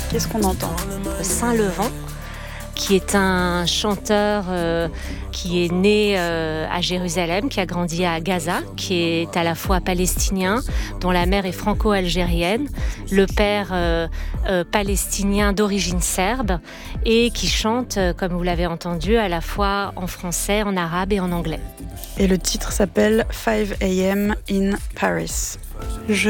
Qu'est-ce qu'on entend ? Saint-Levant, qui est un chanteur qui est né à Jérusalem, qui a grandi à Gaza, qui est à la fois palestinien, dont la mère est franco-algérienne, le père palestinien d'origine serbe, et qui chante, comme vous l'avez entendu, à la fois en français, en arabe et en anglais. Et le titre s'appelle 5 a.m. in Paris.